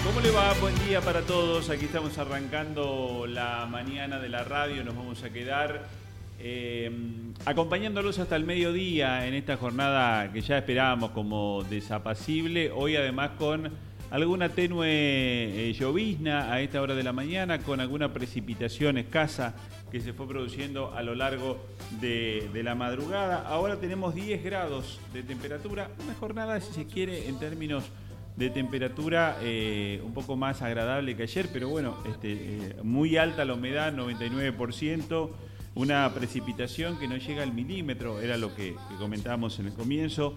¿Cómo le va? Buen día para todos. Aquí estamos arrancando la mañana de la radio. Nos vamos a quedar acompañándolos hasta el mediodía en esta jornada que ya esperábamos como desapacible. Hoy además con alguna tenue llovizna a esta hora de la mañana, con alguna precipitación escasa que se fue produciendo a lo largo de la madrugada. Ahora tenemos 10 grados de temperatura. Una jornada, si se quiere, en términos de temperatura un poco más agradable que ayer, pero bueno, muy alta la humedad, 99%, una precipitación que no llega al milímetro, era lo que comentábamos en el comienzo,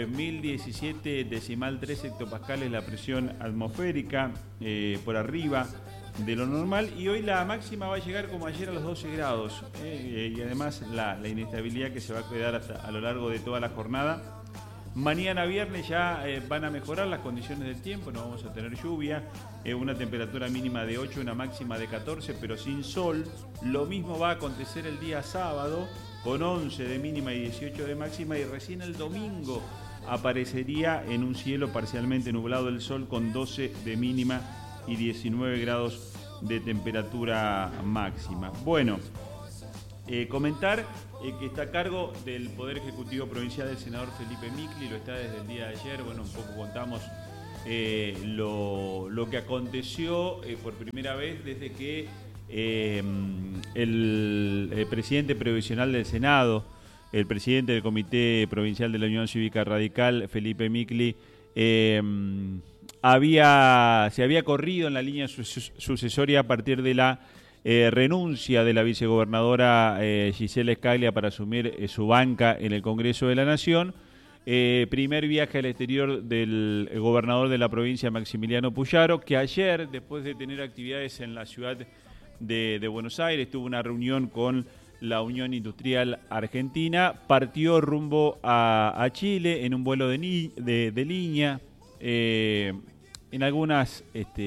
1017,3 hectopascales la presión atmosférica, por arriba de lo normal, y hoy la máxima va a llegar como ayer a los 12 grados, y además la inestabilidad que se va a quedar a lo largo de toda la jornada. Mañana viernes ya van a mejorar las condiciones del tiempo, no vamos a tener lluvia, una temperatura mínima de 8, una máxima de 14, pero sin sol. Lo mismo va a acontecer el día sábado, con 11 de mínima y 18 de máxima, y recién el domingo aparecería en un cielo parcialmente nublado el sol con 12 de mínima y 19 grados de temperatura máxima. Bueno, comentar que está a cargo del Poder Ejecutivo Provincial el senador Felipe Micli, lo está desde el día de ayer. Bueno, un poco contamos lo que aconteció por primera vez desde que el presidente previsional del Senado, el presidente del Comité Provincial de la Unión Cívica Radical, Felipe Micli, se había corrido en la línea sucesoria a partir de la renuncia de la vicegobernadora Gisela Scalia para asumir su banca en el Congreso de la Nación. Primer viaje al exterior del gobernador de la provincia, Maximiliano Puyaro, que ayer, después de tener actividades en la ciudad de Buenos Aires, tuvo una reunión con la Unión Industrial Argentina, partió rumbo a Chile en un vuelo de línea. En algunas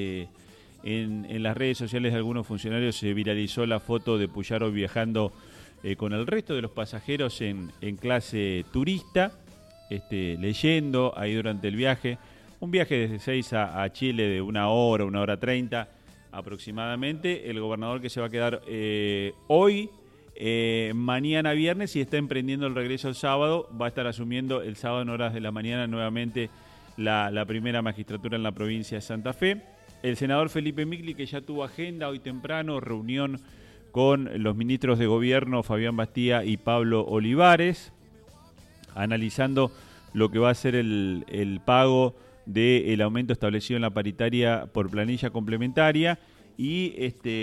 en las redes sociales de algunos funcionarios se viralizó la foto de Puyaro viajando con el resto de los pasajeros en clase turista, leyendo ahí durante el viaje. Un viaje desde 6 a Chile de una hora 30 aproximadamente. El gobernador que se va a quedar hoy, mañana viernes, y está emprendiendo el regreso el sábado, va a estar asumiendo el sábado en horas de la mañana nuevamente la primera magistratura en la provincia de Santa Fe. El senador Felipe Micli, que ya tuvo agenda hoy temprano, reunión con los ministros de gobierno Fabián Bastía y Pablo Olivares, analizando lo que va a ser el pago del aumento establecido en la paritaria por planilla complementaria. Y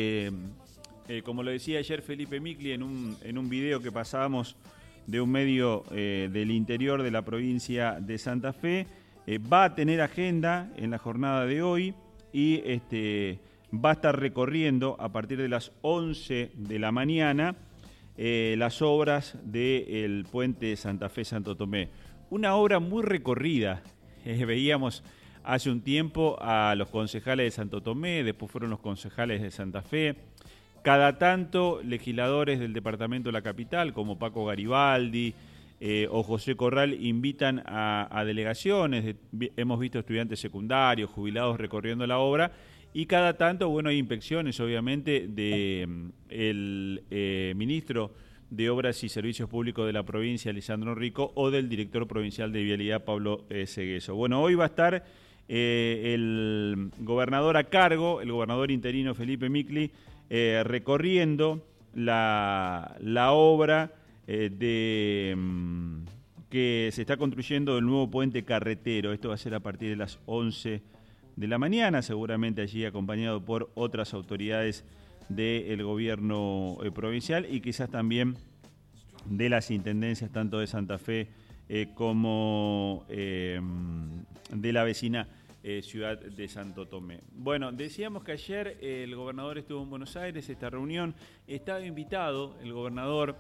como lo decía ayer Felipe Micli en un video que pasábamos de un medio del interior de la provincia de Santa Fe, va a tener agenda en la jornada de hoy y va a estar recorriendo a partir de las 11 de la mañana las obras del puente Santa Fe-Santo Tomé. Una obra muy recorrida. Veíamos hace un tiempo a los concejales de Santo Tomé, después fueron los concejales de Santa Fe. Cada tanto legisladores del departamento de la capital, como Paco Garibaldi o José Corral, invitan a delegaciones. Hemos visto estudiantes secundarios, jubilados recorriendo la obra, y cada tanto, bueno, hay inspecciones, obviamente, del ministro de Obras y Servicios Públicos de la provincia, Lisandro Rico, o del director provincial de Vialidad, Pablo Segueso. Bueno, hoy va a estar el gobernador a cargo, el gobernador interino Felipe Micli, recorriendo la obra que se está construyendo del nuevo puente carretero. Esto va a ser a partir de las 11 de la mañana, seguramente allí acompañado por otras autoridades del gobierno provincial y quizás también de las intendencias tanto de Santa Fe como de la vecina ciudad de Santo Tomé. Bueno, decíamos que ayer el gobernador estuvo en Buenos Aires, esta reunión. Estaba invitado el gobernador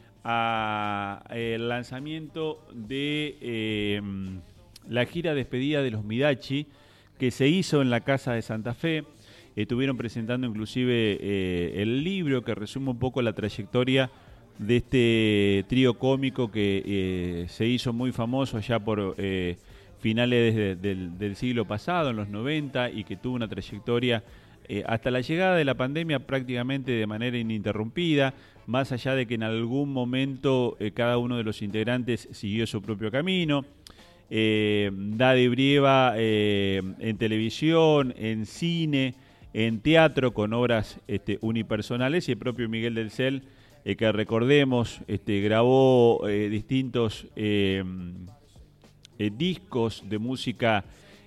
al lanzamiento de la gira despedida de los Midachi, que se hizo en la Casa de Santa Fe. Estuvieron presentando inclusive el libro que resume un poco la trayectoria de este trío cómico que se hizo muy famoso allá por finales del siglo pasado, en los 90, y que tuvo una trayectoria hasta la llegada de la pandemia prácticamente de manera ininterrumpida, más allá de que en algún momento cada uno de los integrantes siguió su propio camino. Daddy Brieva en televisión, en cine, en teatro con obras unipersonales, y el propio Miguel del Cel, que recordemos grabó distintos discos de música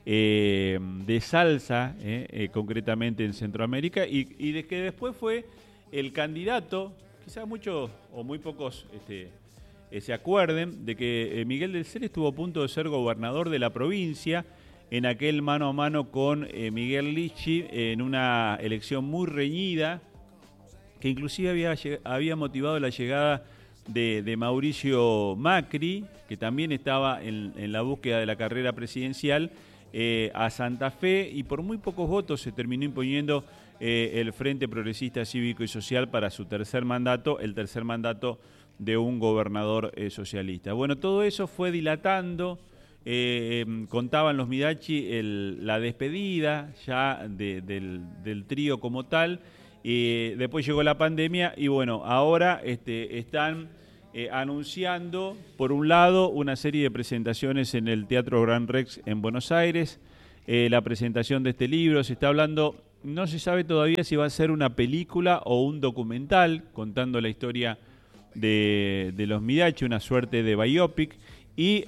de salsa, concretamente en Centroamérica, y de que después fue el candidato, quizás muchos o muy pocos se acuerden, de que Miguel del Cel estuvo a punto de ser gobernador de la provincia en aquel mano a mano con Miguel Lichi en una elección muy reñida, que inclusive había motivado la llegada de Mauricio Macri, que también estaba en la búsqueda de la carrera presidencial, a Santa Fe, y por muy pocos votos se terminó imponiendo el Frente Progresista Cívico y Social para su tercer mandato, el tercer mandato de un gobernador socialista. Bueno, todo eso fue dilatando, contaban los Midachi la despedida ya del trío como tal, después llegó la pandemia y bueno, ahora están anunciando, por un lado, una serie de presentaciones en el Teatro Gran Rex en Buenos Aires, la presentación de este libro. Se está hablando, no se sabe todavía si va a ser una película o un documental contando la historia de los Midachi, una suerte de biopic, y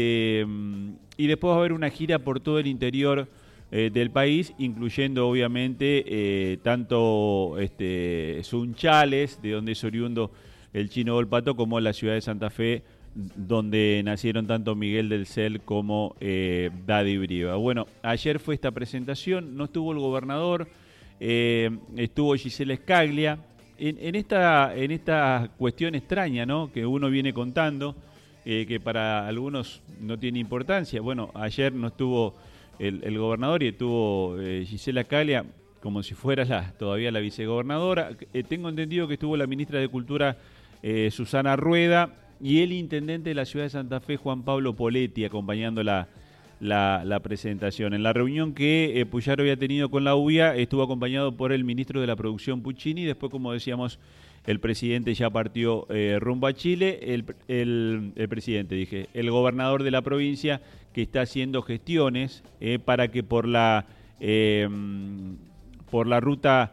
después va a haber una gira por todo el interior del país, incluyendo obviamente tanto Sunchales, de donde es oriundo el Chino Volpato, como la ciudad de Santa Fe, donde nacieron tanto Miguel del Cel como Daddy Brieva. Bueno, ayer fue esta presentación, no estuvo el gobernador, estuvo Gisela Scaglia, en esta cuestión extraña, ¿no?, que uno viene contando, que para algunos no tiene importancia. Bueno, ayer no estuvo el gobernador y estuvo Gisela Scaglia como si fuera todavía la vicegobernadora. Tengo entendido que estuvo la ministra de Cultura, Susana Rueda, y el intendente de la ciudad de Santa Fe, Juan Pablo Poletti, acompañando la presentación. En la reunión que Puyaro había tenido con la UBIA, estuvo acompañado por el ministro de la Producción, Puccini, y después, como decíamos, el presidente ya partió rumbo a Chile, el gobernador de la provincia, que está haciendo gestiones para que por la ruta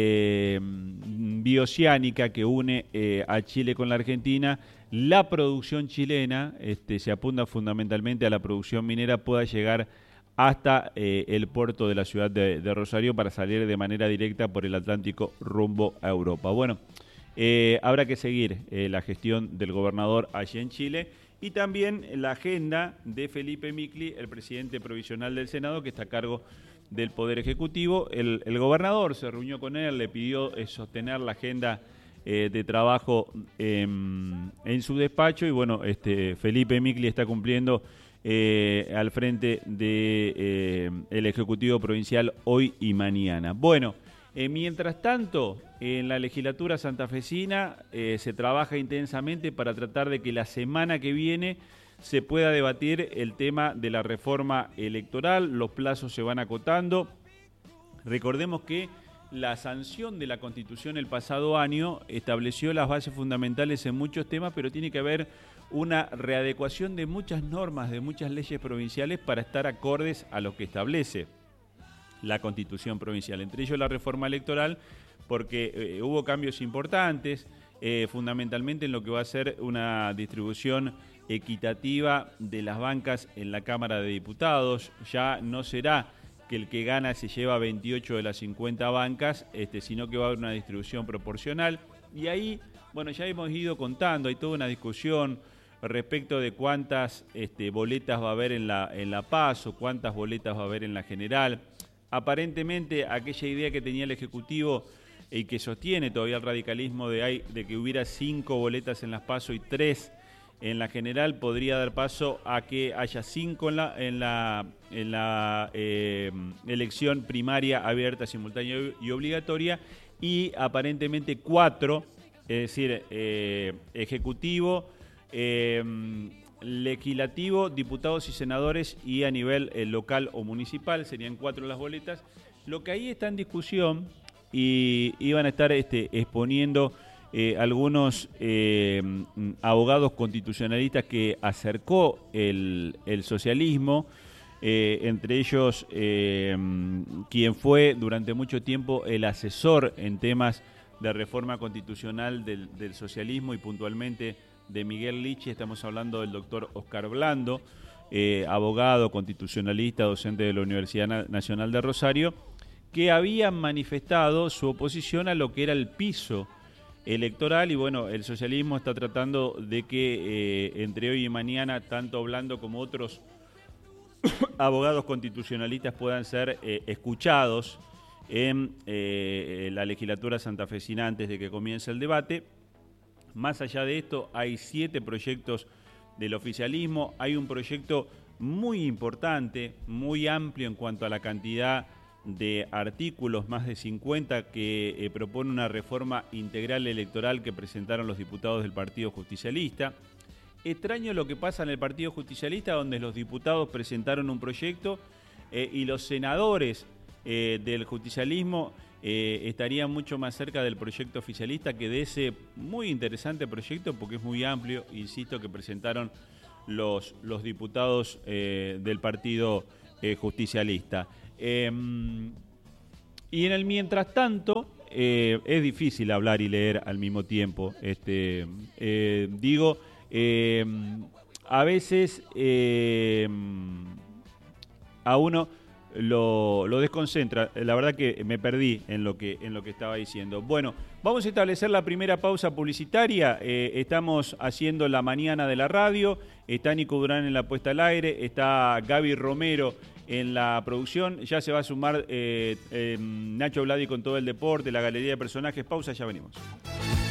bioceánica que une a Chile con la Argentina, la producción chilena, se apunta fundamentalmente a la producción minera, pueda llegar hasta el puerto de la ciudad de Rosario para salir de manera directa por el Atlántico rumbo a Europa. Bueno, habrá que seguir la gestión del gobernador allí en Chile, y también la agenda de Felipe Micli, el presidente provisional del Senado, que está a cargo del Poder Ejecutivo. El gobernador se reunió con él, le pidió sostener la agenda de trabajo en su despacho, y bueno, Felipe Micli está cumpliendo al frente del Ejecutivo Provincial hoy y mañana. Bueno, mientras tanto, en la legislatura santafesina se trabaja intensamente para tratar de que la semana que viene se pueda debatir el tema de la reforma electoral. Los plazos se van acotando. Recordemos que la sanción de la Constitución el pasado año estableció las bases fundamentales en muchos temas, pero tiene que haber una readecuación de muchas normas, de muchas leyes provinciales para estar acordes a lo que establece la Constitución provincial, entre ellos la reforma electoral, porque hubo cambios importantes, fundamentalmente en lo que va a ser una distribución equitativa de las bancas en la Cámara de Diputados. Ya no será que el que gana se lleva 28 de las 50 bancas, sino que va a haber una distribución proporcional. Y ahí, bueno, ya hemos ido contando, hay toda una discusión respecto de cuántas boletas va a haber en la PASO, cuántas boletas va a haber en la general. Aparentemente, aquella idea que tenía el Ejecutivo y que sostiene todavía el radicalismo de que hubiera 5 boletas en las PASO y 3 en la general, podría dar paso a que haya 5 en la elección primaria abierta, simultánea y obligatoria, y aparentemente 4, es decir, Ejecutivo, legislativo, diputados y senadores, y a nivel local o municipal, serían 4 las boletas. Lo que ahí está en discusión, y iban a estar exponiendo algunos abogados constitucionalistas que acercó el socialismo, entre ellos quien fue durante mucho tiempo el asesor en temas de reforma constitucional del socialismo y puntualmente de Miguel Lichi. Estamos hablando del doctor Oscar Blando, abogado constitucionalista, docente de la Universidad Nacional de Rosario, que habían manifestado su oposición a lo que era el piso electoral. Y bueno, el socialismo está tratando de que entre hoy y mañana tanto Blando como otros abogados constitucionalistas puedan ser escuchados en la legislatura santafesina antes de que comience el debate. Más allá de esto, hay 7 proyectos del oficialismo. Hay un proyecto muy importante, muy amplio en cuanto a la cantidad de artículos, más de 50, que propone una reforma integral electoral que presentaron los diputados del Partido Justicialista. Extraño lo que pasa en el Partido Justicialista, donde los diputados presentaron un proyecto y los senadores del justicialismo estarían mucho más cerca del proyecto oficialista que de ese muy interesante proyecto, porque es muy amplio, insisto, que presentaron los diputados del Partido Justicialista. Y en el mientras tanto, es difícil hablar y leer al mismo tiempo. A veces a uno lo desconcentra. La verdad que me perdí en lo que estaba diciendo. Bueno, vamos a establecer la primera pausa publicitaria. Estamos haciendo la mañana de la radio. Está Nico Durán en la puesta al aire. Está Gaby Romero en la producción. Ya se va a sumar Nacho Vladi con todo el deporte, la galería de personajes. Pausa, ya venimos.